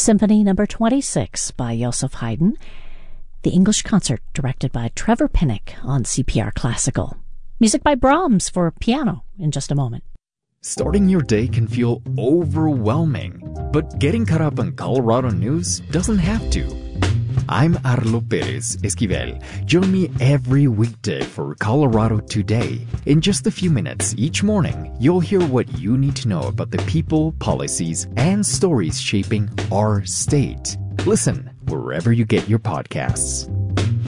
Symphony No. 26 by Joseph Haydn. The English Concert directed by Trevor Pinnock on CPR Classical. Music by Brahms for piano in just a moment. Starting your day can feel overwhelming, but getting caught up on Colorado news doesn't have to. I'm Arlo Perez Esquivel. Join me every weekday for Colorado Today. In just a few minutes each morning, you'll hear what you need to know about the people, policies, and stories shaping our state. Listen wherever you get your podcasts.